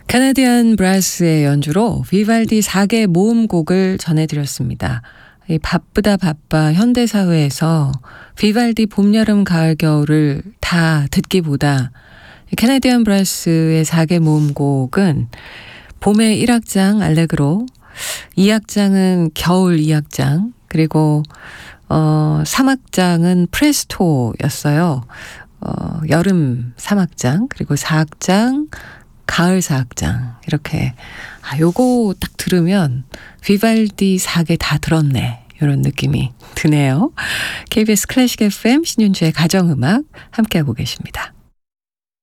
캐나디안 브라스의 연주로 비발디 4개 모음곡을 전해드렸습니다. 이 바쁘다 바빠 현대사회에서 비발디 봄, 여름, 가을, 겨울을 다 듣기보다 캐나디안 브라스의 4개 모음곡은 봄의 1악장 알레그로, 2악장은 겨울 2악장, 그리고 3악장은 프레스토였어요. 여름 3악장, 그리고 4악장, 가을 4악장. 이렇게 요거 딱 들으면 비발디 4개 다 들었네, 이런 느낌이 드네요. KBS 클래식 FM 신윤주의 가정음악 함께하고 계십니다.